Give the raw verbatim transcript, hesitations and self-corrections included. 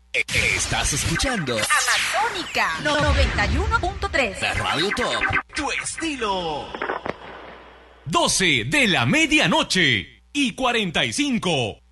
Estás escuchando Amazónica noventa y uno punto tres. la Radio Top, tu estilo. doce de la medianoche y cuarenta y cinco.